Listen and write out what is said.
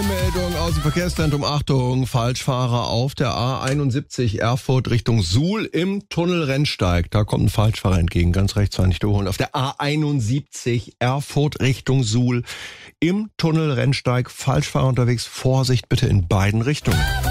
Meldung aus dem Verkehrszentrum. Achtung, Falschfahrer auf der A71 Erfurt Richtung Suhl im Tunnel Rennsteig. Da kommt ein Falschfahrer entgegen, ganz rechts war nicht holen. Auf der A71 Erfurt Richtung Suhl im Tunnel Rennsteig. Falschfahrer unterwegs, Vorsicht bitte in beiden Richtungen.